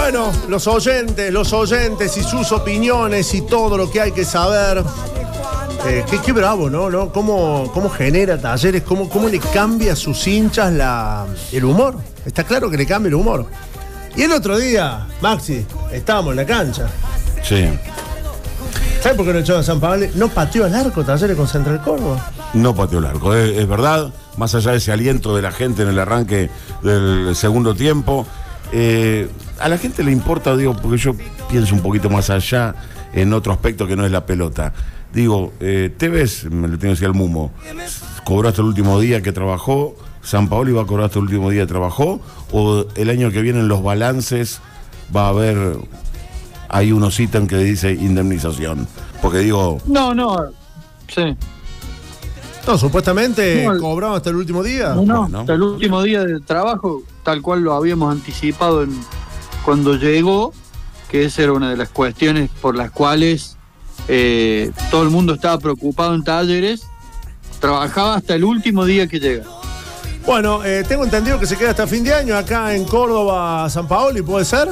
Bueno, los oyentes y sus opiniones y todo lo que hay que saber. Qué bravo, ¿no? ¿Cómo genera Talleres? ¿Cómo le cambia a sus hinchas el humor? Está claro que le cambia el humor. Y el otro día, Maxi, estábamos en la cancha. Sí. ¿Sabes por qué no echó a San Pablo? No pateó al arco Talleres con Central Córdoba. No pateó el arco, es verdad. Más allá de ese aliento de la gente en el arranque del segundo tiempo. A la gente le importa, digo, porque yo pienso un poquito más allá en otro aspecto que no es la pelota. Digo, Tevez, me lo tengo que decir al Mumo, cobró hasta el último día que trabajó, San Paolo iba a cobrar hasta el último día que trabajó, o el año que viene en los balances va a haber, hay unos ítems que dice indemnización. Porque digo... No, sí. No, supuestamente cobraba hasta el último día. No, bueno. Hasta el último día de trabajo, tal cual lo habíamos anticipado cuando llegó, que esa era una de las cuestiones por las cuales todo el mundo estaba preocupado en Talleres. Trabajaba hasta el último día que llega. Bueno, tengo entendido que se queda hasta fin de año acá en Córdoba, San Paoli, ¿puede ser?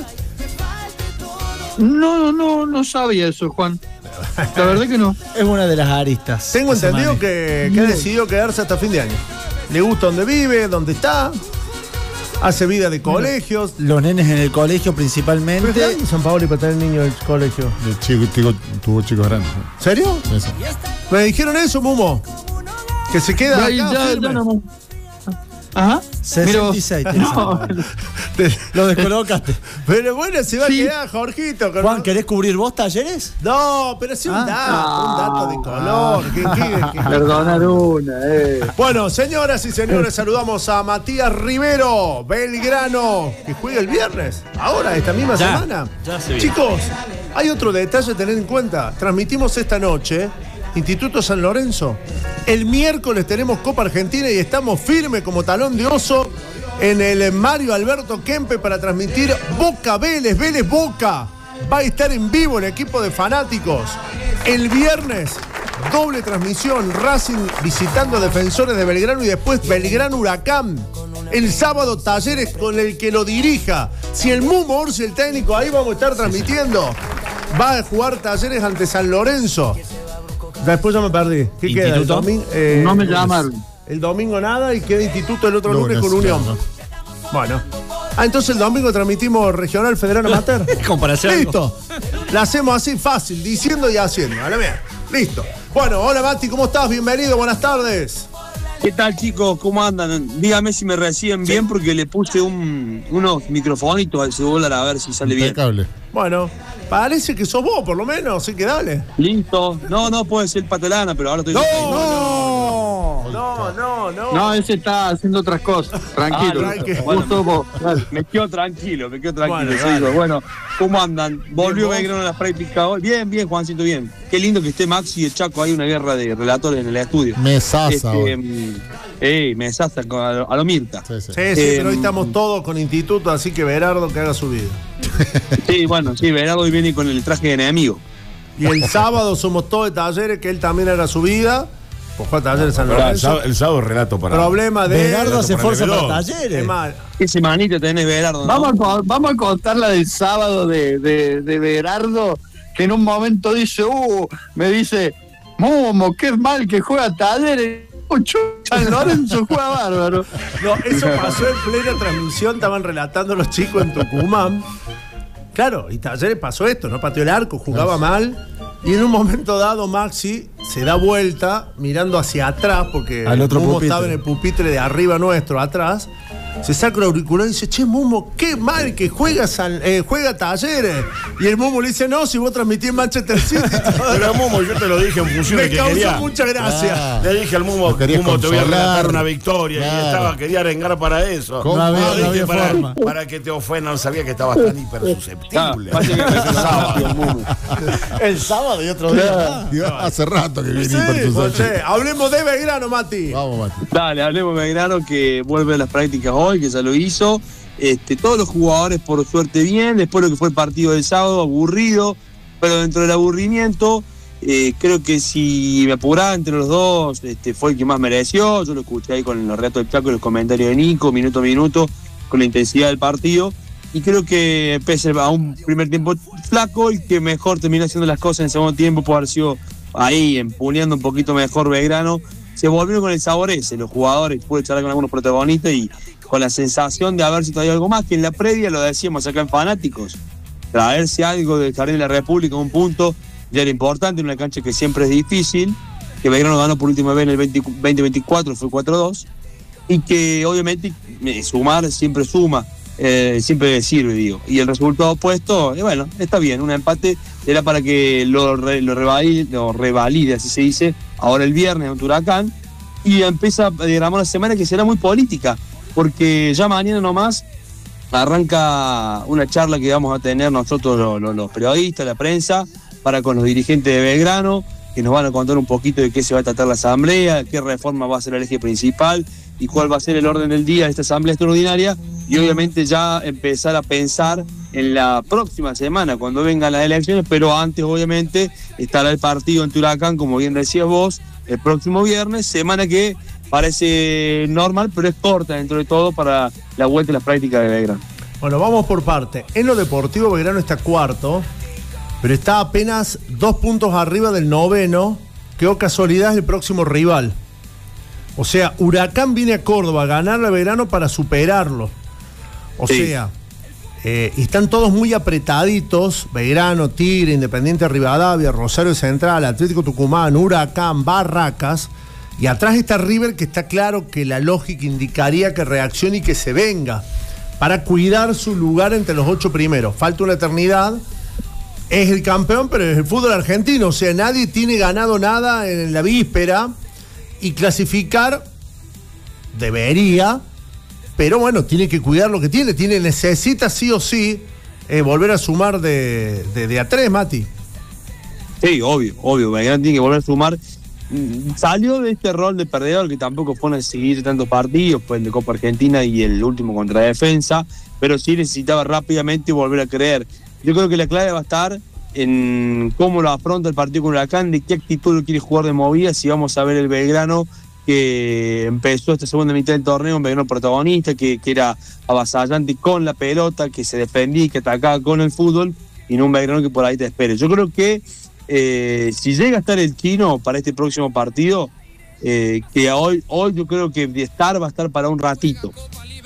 No sabía eso, Juan. La verdad que no. Es una de las aristas. Tengo entendido que ha decidido quedarse hasta fin de año. Le gusta donde vive, donde está. Hace vida de colegios. Los nenes en el colegio principalmente. ¿Pero está en San Paoli para tener el niño del colegio? Tuvo chicos grandes. ¿Serio? Sí. ¿Me dijeron eso, Mumo? Que se queda acá firme. No. Ajá. 66. Lo descolocaste. Pero bueno, se va a quedar, Jorgito. Juan, ¿querés cubrir vos Talleres? No, pero sí un dato de color. Perdonar una, Bueno, señoras y señores, saludamos a Matías Rivero, Belgrano, que juega el viernes. Ahora, esta misma semana. Ya se viene. Chicos, hay otro detalle a tener en cuenta. Transmitimos esta noche Instituto San Lorenzo. El miércoles tenemos Copa Argentina y estamos firmes como talón de oso en el Mario Alberto Kempe para transmitir Boca Vélez, Vélez Boca. Va a estar en vivo el equipo de fanáticos. El viernes, doble transmisión, Racing visitando a Defensores de Belgrano y después Belgrano Huracán. El sábado, Talleres con el que lo dirija. Si el Mumo Orsi, el técnico, ahí vamos a estar transmitiendo. Va a jugar Talleres ante San Lorenzo. Después ya me perdí. ¿Qué queda? ¿El domingo? No me llamaron. El domingo nada y queda Instituto el otro lunes con Unión. No. Bueno. Entonces el domingo transmitimos Regional Federal Amateur. Comparación. Listo. La hacemos así fácil, diciendo y haciendo. A la mía. Listo. Bueno, hola Mati, ¿cómo estás? Bienvenido, buenas tardes. ¿Qué tal, chicos? ¿Cómo andan? Dígame si me reciben bien porque le puse unos microfonitos al celular a ver si sale bien. Impecable. Bueno, parece que sos vos, por lo menos, así que dale. Listo. No puede ser Patelana, pero ahora estoy... No, ese está haciendo otras cosas. Tranquilo. Me quedo tranquilo. Bueno, Bueno, ¿cómo andan? Volvió Belgrano a las prácticas hoy. Bien, Juancito, bien. Qué lindo que esté Maxi y el Chaco. Hay una guerra de relatores en el estudio. Mesaza. Mesaza a lo Mirta. Sí, pero hoy estamos todos con Instituto, así que Berardo que haga su vida. Sí, Berardo hoy viene con el traje de enemigo. Y el sábado somos todos de Talleres, que él también haga su vida. Pues juega Talleres San Lorenzo. El sábado relato para... Problema de... Berardo se esfuerza para Talleres. Es mal. ¿Qué semanita tenés, Berardo? ¿No? Vamos a contar la del sábado de Berardo, que en un momento me dice, Momo, qué mal que juega Talleres. San Lorenzo juega bárbaro. No, eso pasó en plena transmisión, estaban relatando los chicos en Tucumán. Claro, y Talleres pasó esto, no pateó el arco, jugaba mal. Y en un momento dado, Maxi se da vuelta mirando hacia atrás, porque Mumo estaba en el pupitre de arriba nuestro, atrás. Se saca el auricular y dice, che, Mumo, qué mal que juega Talleres. Y el Mumo le dice, no, si vos transmitís en Manchester City. Pero Mumo, yo te lo dije en función de que causó quería... mucha gracia. Le dije al Mumo, te voy a relatar una victoria. Y quería arengar para eso. No había forma. Para que te ofendan, sabía que estabas tan hipersusceptible. El sábado y otro día. Hace rato que viene Sí, hipersusceptible. hablemos de Belgrano, Mati. Vamos, Mati. Dale, hablemos de Belgrano que vuelve a las prácticas hoy, que ya lo hizo. Todos los jugadores por suerte bien, después de lo que fue el partido del sábado, aburrido, pero dentro del aburrimiento, creo que si me apuraba entre los dos, fue el que más mereció. Yo lo escuché ahí con los relatos del Chaco y los comentarios de Nico, minuto a minuto, con la intensidad del partido. y creo que pese a un primer tiempo flaco, el que mejor terminó haciendo las cosas en el segundo tiempo puede haber sido ahí, empuñando un poquito mejor Belgrano. Se volvieron con el sabor ese, los jugadores, pude charlar con algunos protagonistas y con la sensación de haberse traído algo más, que en la previa lo decíamos acá en Fanáticos, traerse algo del Jardín de la República, un punto, ya era importante en una cancha que siempre es difícil, que Belgrano ganó por última vez en el 2024, fue 4-2, y que obviamente sumar siempre suma, siempre sirve, digo. Y el resultado opuesto, bueno, está bien, un empate era para que lo revalide, así se dice, ahora el viernes en Huracán, y empieza, digamos, una semana que será muy política, porque ya mañana nomás arranca una charla que vamos a tener nosotros los periodistas, la prensa, para con los dirigentes de Belgrano, que nos van a contar un poquito de qué se va a tratar la asamblea, qué reforma va a ser el eje principal y cuál va a ser el orden del día de esta asamblea extraordinaria, y obviamente ya empezar a pensar en la próxima semana cuando vengan las elecciones, pero antes obviamente estará el partido en Huracán, como bien decías vos, el próximo viernes, semana que parece normal, pero es corta dentro de todo para la vuelta y las prácticas de Belgrano. Bueno, vamos por parte. En lo deportivo, Belgrano está cuarto, pero está apenas 2 puntos arriba del noveno, que o casualidad es el próximo rival. O sea, Huracán viene a Córdoba a ganarle a Belgrano para superarlo. O sea, y están todos muy apretaditos: Belgrano, Tigre, Independiente Rivadavia, Rosario Central, Atlético Tucumán, Huracán, Barracas. Y atrás está River, que está claro que la lógica indicaría que reaccione y que se venga para cuidar su lugar entre los 8 primeros. Falta una eternidad. Es el campeón, pero es el fútbol argentino. O sea, nadie tiene ganado nada en la víspera. Y clasificar debería, pero bueno, tiene que cuidar lo que tiene. Necesita sí o sí volver a sumar de A3, Mati. Sí, obvio. Belgrano tiene que volver a sumar. Salió de este rol de perdedor, que tampoco fue a seguir tantos partidos, pues el de Copa Argentina y el último contra Defensa, pero sí necesitaba rápidamente volver a creer. Yo creo que la clave va a estar en cómo lo afronta el partido con Huracán, de qué actitud lo quiere jugar de movida, si vamos a ver el Belgrano que empezó esta segunda mitad del torneo, un Belgrano protagonista, que era avasallante con la pelota, que se defendía y que atacaba con el fútbol, y no un Belgrano que por ahí te espere. Yo creo que si llega a estar el Chino para este próximo partido, que hoy yo creo que va a estar para un ratito,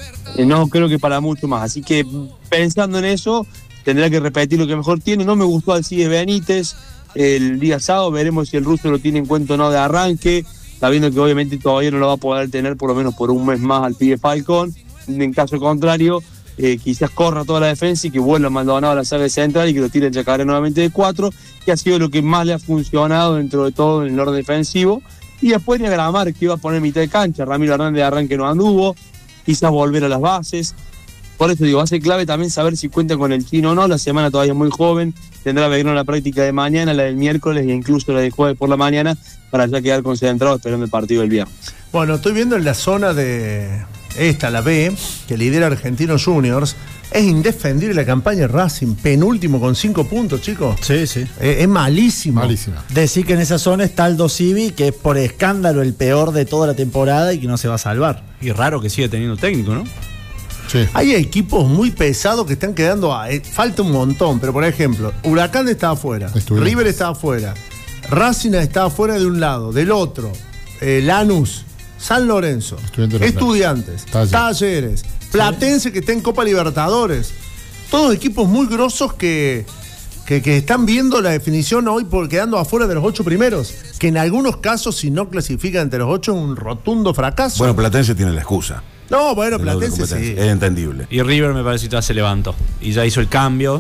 no creo que para mucho más, así que pensando en eso tendrá que repetir lo que mejor tiene. No me gustó Alcides Benítez el día sábado, veremos si el ruso lo tiene en cuenta o no de arranque, sabiendo que obviamente todavía no lo va a poder tener por lo menos por un mes más al pibe Falcón. En caso contrario, quizás corra toda la defensa y que vuelva Maldonado a la saga central y que lo tire en Chacaré nuevamente de 4, que ha sido lo que más le ha funcionado dentro de todo en el orden defensivo. Y después de Gramar, que iba a poner mitad de cancha, Ramiro Hernández de arranque no anduvo, quizás volver a las bases. Por eso digo, va a ser clave también saber si cuenta con el Chino o no. La semana todavía es muy joven, tendrá Belgrano la práctica de mañana, la del miércoles e incluso la del jueves por la mañana, para ya quedar concentrado esperando el partido del viernes. Bueno, estoy viendo en la zona de la B, que lidera Argentinos Juniors. Es indefendible la campaña de Racing, penúltimo con 5 puntos, chicos. Sí. Es malísimo. Malísima. Decir que en esa zona está Aldo Civi, que es por escándalo el peor de toda la temporada y que no se va a salvar. Y raro que sigue teniendo técnico, ¿no? Sí. Hay equipos muy pesados que están quedando. Falta un montón, pero por ejemplo, Huracán está afuera, River está afuera, Racing está afuera de un lado, del otro, Lanús, San Lorenzo, Estudiantes, Talleres, Platense, que está en Copa Libertadores. Todos equipos muy grosos que están viendo la definición hoy por quedando afuera de los 8 primeros, que en algunos casos, si no clasifican entre los 8, es un rotundo fracaso. Bueno, Platense tiene la excusa. No, bueno, Platense sí. Es entendible. Y River me parece que ya se levantó y ya hizo el cambio.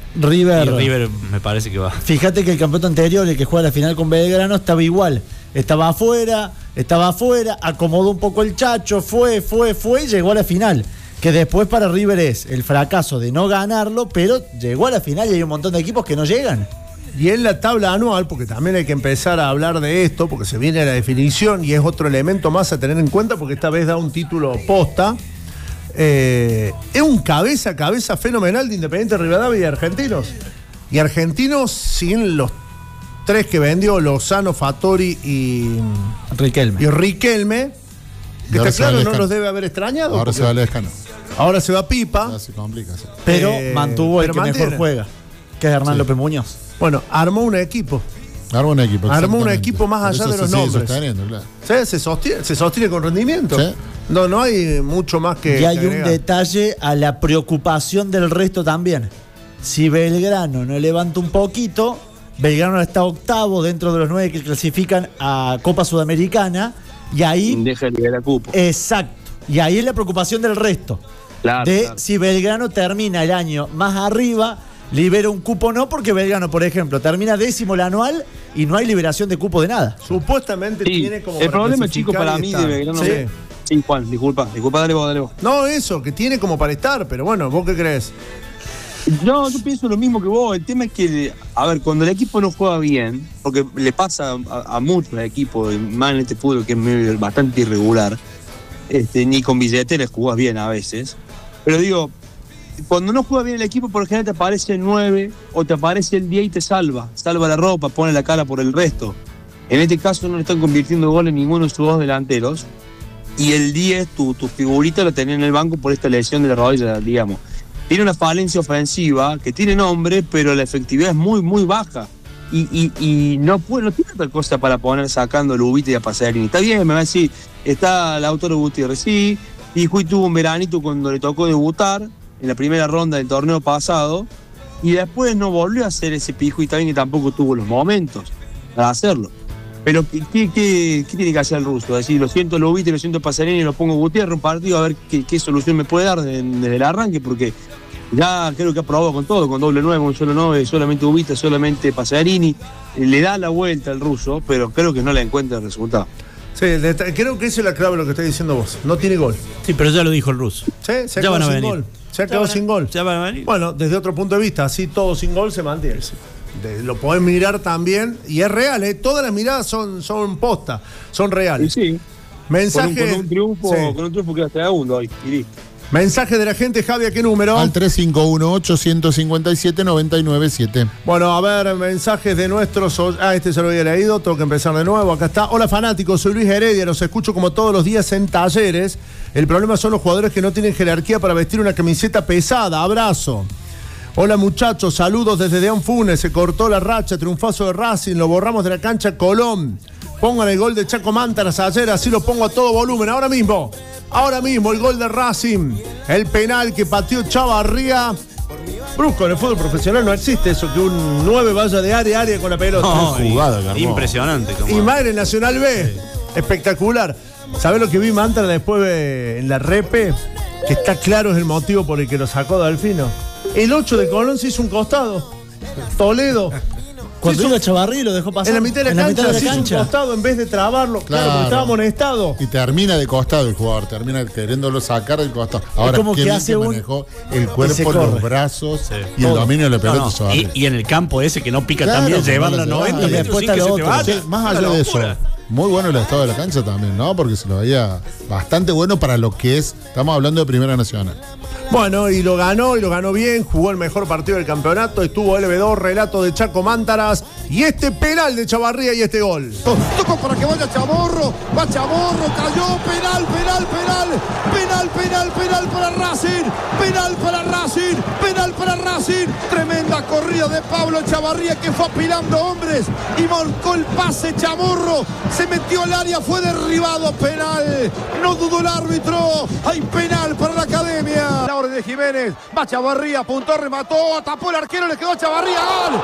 River me parece que va. Fíjate que el campeonato anterior, el que juega la final con Belgrano, estaba igual. Estaba afuera, acomodó un poco el chacho, fue y llegó a la final. Que después para River es el fracaso de no ganarlo, pero llegó a la final y hay un montón de equipos que no llegan. Y en la tabla anual, porque también hay que empezar a hablar de esto, porque se viene la definición y es otro elemento más a tener en cuenta, porque esta vez da un título posta. Es un cabeza a cabeza fenomenal de Independiente Rivadavia y Argentinos. Y Argentinos, sin los 3 que vendió, Lozano, Fattori y Riquelme. Que está claro, no los debe haber extrañado. Ahora se va Lescano. Ahora se va Pipa. Ya se complica. Sí. Pero mantuvo el pero que mantiene. mejor juega, que es Hernán Sí. López Muñoz. Bueno, armó un equipo. Armó un equipo. Armó un exactamente. equipo más Por allá eso de los se sigue nombres. sosteniendo, claro. ¿Sí? Se sostiene con rendimiento. Sí. No hay mucho más que. Y hay que un agregar. detalle a la preocupación del resto también. Si Belgrano no levanta un poquito, Belgrano está octavo dentro de los 9 que clasifican a Copa Sudamericana. Y ahí. Deja de liberar cupo. Exacto. Y ahí es la preocupación del resto. Claro, de claro. si Belgrano termina el año más arriba, libera un cupo o no, porque Belgrano, por ejemplo, termina 10º el anual y no hay liberación de cupo de nada. Supuestamente Sí, tiene como. el para problema, chico, clasificar para y mí estar. de Belgrano. Sí. Sí, Juan, disculpa, dale vos. No, eso, que tiene como para estar, pero bueno, ¿vos qué crees? No, yo pienso lo mismo que vos. El tema es que, a ver, cuando el equipo no juega bien, porque le pasa a muchos equipos, más en este fútbol que es bastante irregular, ni con billeteras jugás bien a veces. Pero digo, cuando no juega bien el equipo, por ejemplo, te aparece el 9 o te aparece el 10 y te salva la ropa, pone la cara por el resto. En este caso no le están convirtiendo goles ninguno de sus dos delanteros. Y el 10, tu figurita la tenés en el banco por esta lesión de la rodilla, digamos. Tiene una falencia ofensiva que tiene nombre, pero la efectividad es muy, muy baja. Y no tiene otra cosa para poner sacando a Lubita y a Pasarini. Está bien, me va a decir, está Lautaro Gutiérrez, sí. Pijuy tuvo un veranito cuando le tocó debutar en la primera ronda del torneo pasado. Y después no volvió a hacer ese Pijuy, también que tampoco tuvo los momentos para hacerlo. Pero ¿qué tiene que hacer el ruso? Es decir, lo siento Lubita y lo siento Pasarini y lo pongo Gutiérrez un partido a ver qué solución me puede dar desde el arranque, porque ya creo que ha probado con todo, con doble 9, con solo 9, solamente Lubita, solamente Pasarini. Le da la vuelta al ruso, pero creo que no le encuentra el resultado. Sí, creo que esa es la clave de lo que estás diciendo vos. No tiene gol. Sí, pero ya lo dijo el ruso. Sí, se ha Ya van quedado a sin venir. gol. Se ha quedado sin gol. Ya van a venir. Bueno, desde otro punto de vista, así todo sin gol se mantiene. Lo podés mirar también, y es real, todas las miradas son posta, son reales. Sí, Mensaje, con un triunfo, sí. con un triunfo queda segundo hoy, y listo. Mensaje de la gente, Javi, ¿a qué número? Al 351-857-997. Bueno, a ver, mensajes de nuestros... este se lo había leído, tengo que empezar de nuevo. Acá está. Hola, fanáticos, soy Luis Heredia, los escucho como todos los días en Talleres. El problema son los jugadores que no tienen jerarquía para vestir una camiseta pesada. Abrazo. Hola, muchachos, saludos desde Deán Funes. Se cortó la racha, triunfazo de Racing, lo borramos de la cancha Colón. Pongan el gol de Chaco Mántaras ayer, así lo pongo a todo volumen. Ahora mismo, el gol de Racing. El penal que pateó Chavarría. Brusco, en el fútbol profesional no existe eso, que un 9 vaya de área a área con la pelota. No, jugada, Carmón. impresionante. Como... Y más en el Nacional B. Sí. Espectacular. ¿Sabés lo que vi Mantara después en la repe? Que está claro es el motivo por el que lo sacó Delfino. El 8 de Colón se hizo un costado. Toledo. Cuando iba Chavarría lo dejó pasar. En la mitad de la cancha se hizo un costado en vez de trabarlo. Claro, porque estaba amonestado. Y termina de costado el jugador, termina queriéndolo sacar del costado. Ahora, como qué que bien hace que un- manejó el cuerpo, los brazos y el dominio de la pelota. Chavarría. Y en el campo ese que no pica Claro, también, que llevarla a no 90 le metros después sin que está se lo te otro. vaya. Sí, más Una allá de eso, locura. muy bueno el estado de la cancha también, ¿no? Porque se lo veía bastante bueno para lo que es. Estamos hablando de Primera Nacional. Bueno, y lo ganó bien, jugó el mejor partido del campeonato, estuvo LB2, relato de Chaco Mántaras, y este penal de Chavarría y este gol. Tocó para que vaya Chamorro, va Chamorro, cayó, penal para Racing, tremenda corrida de Pablo Chavarría que fue apilando hombres y marcó el pase Chamorro, se metió al área, fue derribado, penal, no dudó el árbitro, hay penal para la Academia. La orden de Jiménez, va Chavarría, apuntó, remató, tapó el arquero, le quedó a Chavarría, ¡gol!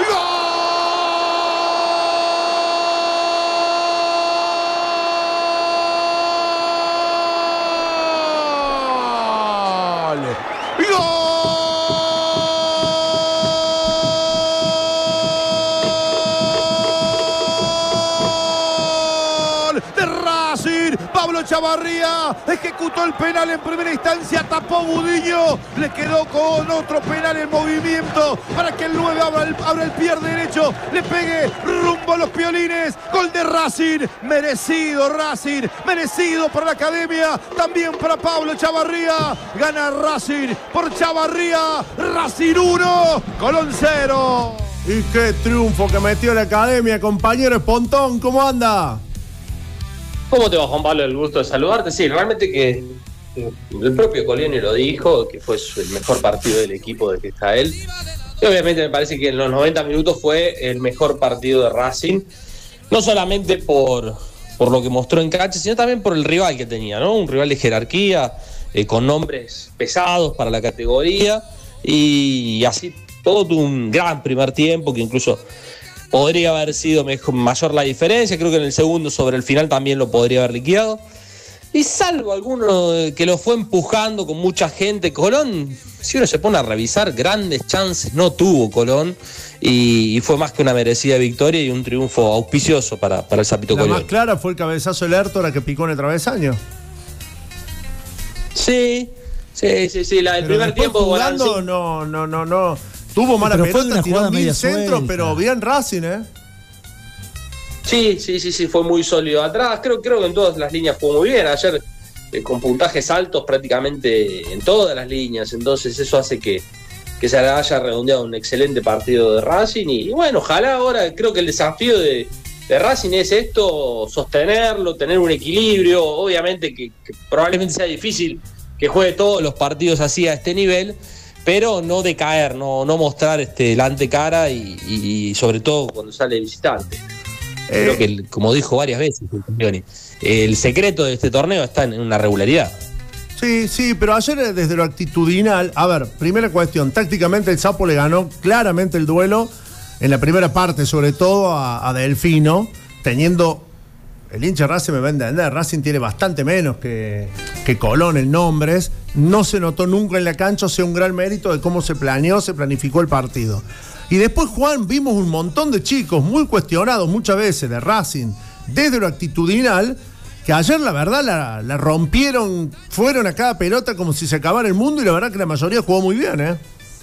De Racing, Pablo Chavarría ejecutó el penal en primera instancia, tapó Budiño, le quedó con otro penal en movimiento para que el 9 abra el pie derecho, le pegue rumbo a los piolines, gol de Racing, merecido para la Academia, también para Pablo Chavarría, gana Racing por Chavarría, Racing 1, Colón 0. Y qué triunfo que metió la Academia, compañero Espontón, ¿cómo anda? ¿Cómo te va, Juan Pablo? El gusto de saludarte. Sí, realmente que El propio Colioni lo dijo, que fue el mejor partido del equipo de que está él. Y obviamente me parece que en los 90 minutos fue el mejor partido de Racing, no solamente por lo que mostró en cancha, sino también por el rival que tenía, ¿no? Un rival de jerarquía, con nombres pesados para la categoría, y así todo tuvo un gran primer tiempo, que incluso podría haber sido mayor la diferencia. Creo que en el segundo, sobre el final, también lo podría haber liquidado. Y salvo alguno que lo fue empujando con mucha gente, Colón, si uno se pone a revisar, grandes chances no tuvo Colón, y fue más que una merecida victoria y un triunfo auspicioso para el Sapito Colón. La más clara fue el cabezazo del Hértora que picó en el travesaño. Sí, la del primer tiempo. Jugando, no. Tuvo mala pelota, tiró 1000 centros, pero bien Racing, ¿eh? Sí, fue muy sólido atrás. Creo que en todas las líneas fue muy bien. Ayer con puntajes altos prácticamente en todas las líneas. Entonces eso hace que se haya redondeado un excelente partido de Racing. Y bueno, ojalá ahora, creo que el desafío de Racing es esto, sostenerlo, tener un equilibrio. Obviamente que probablemente sea difícil que juegue todos los partidos así a este nivel, pero no decaer, no mostrar la antecara y sobre todo cuando sale de visitante. Creo que, como dijo varias veces el secreto de este torneo está en una regularidad. Sí, pero ayer desde lo actitudinal, a ver, primera cuestión, tácticamente el Sapo le ganó claramente el duelo en la primera parte, sobre todo a Delfino, teniendo, el hincha Racing me va a entender, Racing tiene bastante menos que Colón en nombres, no se notó nunca en la cancha, o sea, un gran mérito de cómo se planificó el partido. Y después, Juan, vimos un montón de chicos muy cuestionados muchas veces de Racing, desde lo actitudinal, que ayer la verdad la rompieron, fueron a cada pelota como si se acabara el mundo, y la verdad que la mayoría jugó muy bien, ¿eh?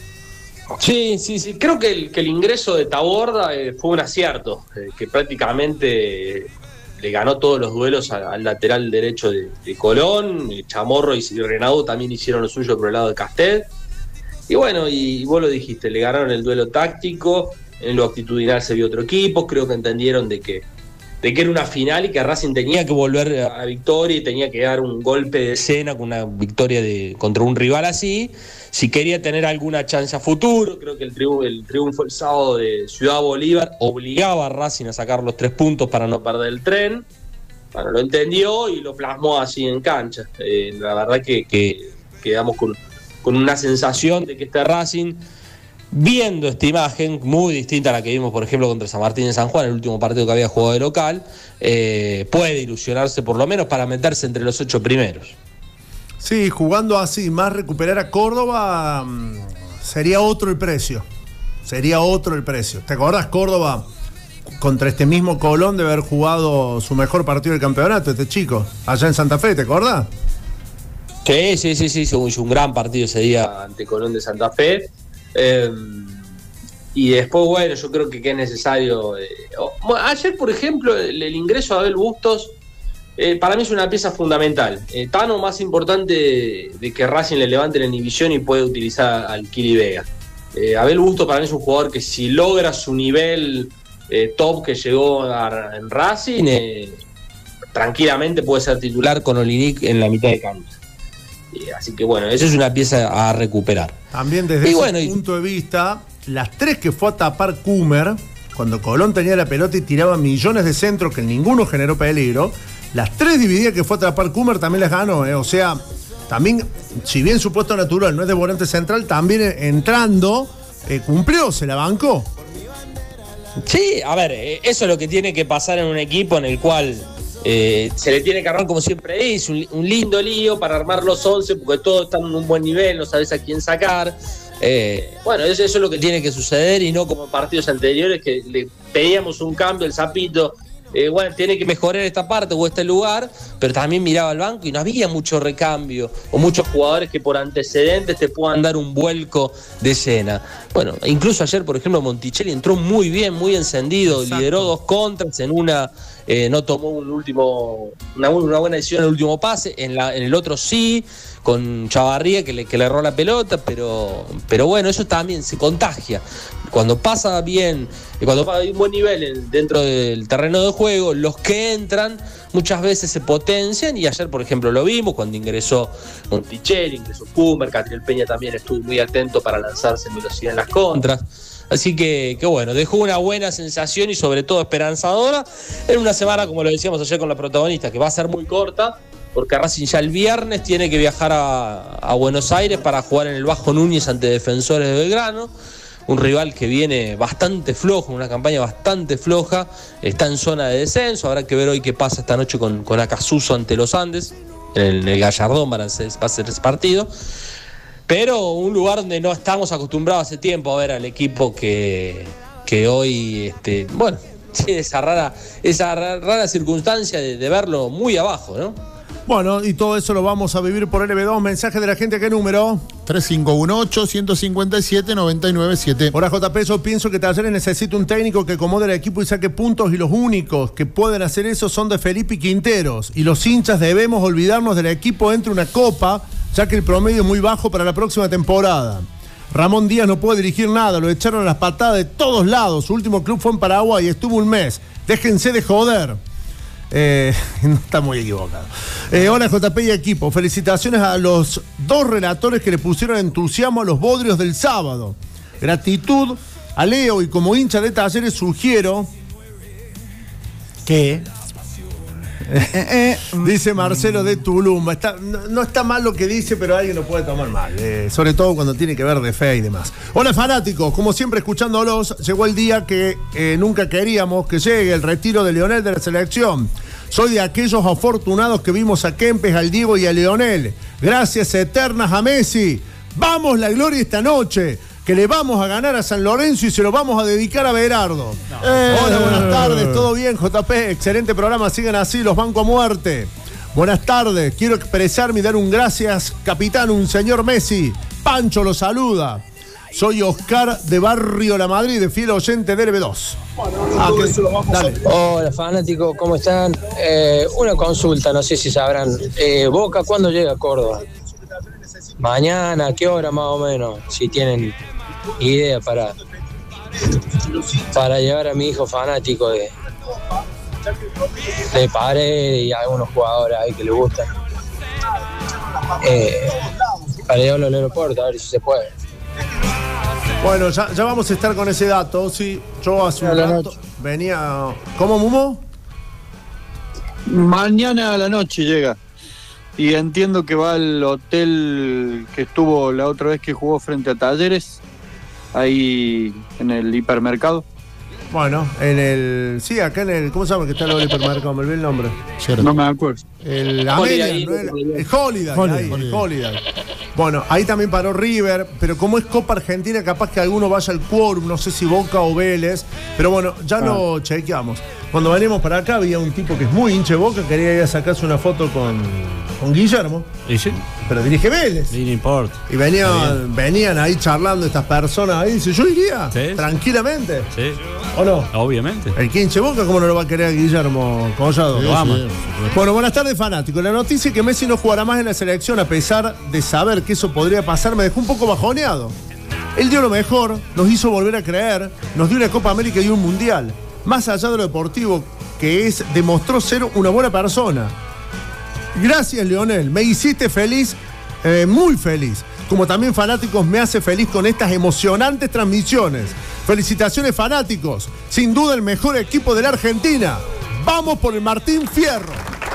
Sí. Creo que el ingreso de Taborda fue un acierto, que prácticamente le ganó todos los duelos al lateral derecho de Colón. Chamorro y Renaud también hicieron lo suyo por el lado de Castel. Y bueno, y vos lo dijiste, le ganaron el duelo táctico, en lo actitudinal se vio otro equipo, creo que entendieron de que era una final y que Racing tenía que volver a la victoria y tenía que dar un golpe de escena con una victoria contra un rival así, si quería tener alguna chance a futuro. Creo que el triunfo el sábado de Ciudad Bolívar obligaba a Racing a sacar los 3 puntos para no perder el tren. Bueno, lo entendió y lo plasmó así en cancha. La verdad que quedamos con una sensación de que este Racing, viendo esta imagen muy distinta a la que vimos, por ejemplo, contra San Martín de San Juan, el último partido que había jugado de local, puede ilusionarse por lo menos para meterse entre los 8 primeros. Sí, jugando así, más recuperar a Córdoba, sería otro el precio. ¿Te acordás Córdoba contra este mismo Colón de haber jugado su mejor partido del campeonato, este chico, allá en Santa Fe, ¿te acordás? Sí, hizo un gran partido ese día ante Colón de Santa Fe. Y después, bueno, yo creo que es necesario. Ayer, por ejemplo, el ingreso de Abel Bustos, para mí es una pieza fundamental. Tano, más importante de que Racing le levante la inhibición y puede utilizar al Kili Vega. Abel Bustos para mí es un jugador que, si logra su nivel top que llegó en Racing, tranquilamente puede ser titular con Olinic en la mitad de cancha. Así que bueno, eso es una pieza a recuperar. También desde ese punto de vista, las 3 que fue a tapar Kumer, cuando Colón tenía la pelota y tiraba millones de centros que ninguno generó peligro, las 3 divididas que fue a tapar Kumer también las ganó, O sea, también, si bien su puesto natural no es de volante central, también entrando, cumplió, se la bancó. Sí, a ver, eso es lo que tiene que pasar en un equipo en el cual se le tiene que armar, como siempre dice, un lindo lío para armar los 11, porque todos están en un buen nivel, no sabes a quién sacar. Bueno, eso es lo que tiene que suceder, y no como partidos anteriores que le pedíamos un cambio, el Sapito, bueno, tiene que mejorar esta parte o este lugar, pero también miraba al banco y no había mucho recambio o muchos jugadores que por antecedentes te puedan dar un vuelco de escena. Bueno, incluso ayer, por ejemplo, Monticelli entró muy bien, muy encendido. Exacto. Lideró 2 contras, en una no tomó una buena decisión en el último pase, en el otro sí, con Chavarría que le erró la pelota, pero bueno, eso también se contagia. cuando pasa bien, cuando hay un buen nivel dentro del terreno de juego, los que entran muchas veces se potencian, y ayer, por ejemplo, lo vimos cuando ingresó Monticelli, ingresó Kummer, Catriel Peña también estuvo muy atento para lanzarse en velocidad en las contras. Así que bueno, dejó una buena sensación y sobre todo esperanzadora en una semana, como lo decíamos ayer con la protagonista, que va a ser muy corta, porque Racing ya el viernes tiene que viajar a Buenos Aires para jugar en el Bajo Núñez ante Defensores de Belgrano, un rival que viene bastante flojo, una campaña bastante floja, está en zona de descenso, habrá que ver hoy qué pasa esta noche con Acasuso ante los Andes, en el Gallardón va a ser ese partido. Pero un lugar donde no estamos acostumbrados hace tiempo a ver al equipo que hoy, tiene esa rara circunstancia de verlo muy abajo, ¿no? Bueno, y todo eso lo vamos a vivir por LB2. Mensaje de la gente, ¿qué número? 3518-157-997. Hola, JP, yo pienso que Talleres necesita un técnico que acomode el equipo y saque puntos, y los únicos que pueden hacer eso son de Felipe y Quinteros. Y los hinchas debemos olvidarnos del equipo entre una copa, ya que el promedio es muy bajo para la próxima temporada. Ramón Díaz no puede dirigir nada, lo echaron a las patadas de todos lados. Su último club fue en Paraguay y estuvo un mes. Déjense de joder. No está muy equivocado. Hola, JP y equipo. Felicitaciones a los dos relatores que le pusieron entusiasmo a los bodrios del sábado. Gratitud a Leo, y como hincha de Talleres sugiero que dice Marcelo de Tulum. No está mal lo que dice, pero alguien lo puede tomar mal, sobre todo cuando tiene que ver de fe y demás. Hola, fanáticos, como siempre escuchándolos. Llegó el día que nunca queríamos que llegue, el retiro de Lionel de la selección. Soy de aquellos afortunados que vimos a Kempes, al Diego y a Lionel. Gracias eternas a Messi. Vamos la gloria esta noche, que le vamos a ganar a San Lorenzo y se lo vamos a dedicar a Berardo. Hola, buenas tardes, ¿todo bien, JP? Excelente programa, sigan así, los banco a muerte. Buenas tardes, quiero expresarme y dar un gracias, capitán, un señor Messi. Pancho lo saluda. Soy Oscar de Barrio La Madrid, de fiel oyente de LB2. Dale. Hola, fanáticos, ¿cómo están? Una consulta, no sé si sabrán. Boca, ¿cuándo llega a Córdoba? Mañana, ¿a qué hora más o menos? Si tienen idea para llevar a mi hijo fanático de Paredes y a algunos jugadores ahí que le gustan, para llevarlo al aeropuerto, a ver si se puede. Bueno, ya vamos a estar con ese dato. Sí, yo hace un rato venía. ¿Cómo, Mumo? Mañana a la noche llega. Y entiendo que va al hotel que estuvo la otra vez que jugó frente a Talleres, ahí en el hipermercado. Bueno, sí, acá en el, ¿cómo se llama que está el hipermercado? Me olvidé el nombre. No me acuerdo. El Holiday. El Holiday. Bueno, ahí también paró River, pero como es Copa Argentina, capaz que alguno vaya al quórum, no sé si Boca o Vélez, pero bueno, ya lo chequeamos. Cuando venimos para acá había un tipo que es muy hinche Boca, quería ir a sacarse una foto con Guillermo. ¿Y sí? Pero dirige Vélez. Sí, no importa. Y venían ahí charlando estas personas ahí, dice, yo iría, tranquilamente. Sí. ¿O no? Obviamente. El que hinche Boca, ¿cómo no lo va a querer Guillermo Collado? Lo ama. Bueno, buenas tardes, fanáticos. La noticia es que Messi no jugará más en la selección, a pesar de saber que eso podría pasar, me dejó un poco bajoneado. Él dio lo mejor, nos hizo volver a creer, nos dio una Copa América y un Mundial. Más allá de lo deportivo que es, demostró ser una buena persona. Gracias, Lionel. Me hiciste feliz, muy feliz. Como también, fanáticos, me hace feliz con estas emocionantes transmisiones. Felicitaciones, fanáticos. Sin duda el mejor equipo de la Argentina. Vamos por el Martín Fierro.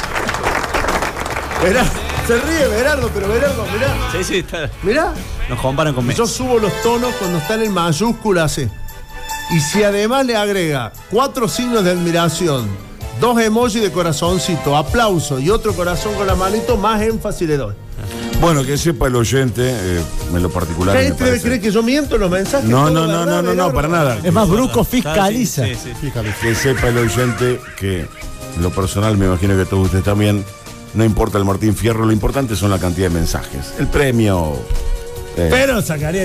Se ríe Berardo, pero Berardo, mirá. Sí, está. Mirá. Nos comparan con Messi. Yo subo los tonos cuando están en mayúscula así. Y si además le agrega 4 signos de admiración, 2 emojis de corazoncito, aplauso y otro corazón con la manito, más énfasis le doy. Bueno, que sepa el oyente, en lo particular. ¿Qué cree que yo miento en los mensajes? No, para nada. Es más, Brusco fiscaliza. Sí. Que sepa el oyente que, en lo personal, me imagino que todos ustedes también, no importa el Martín Fierro, lo importante son la cantidad de mensajes. El premio. Pero sacaría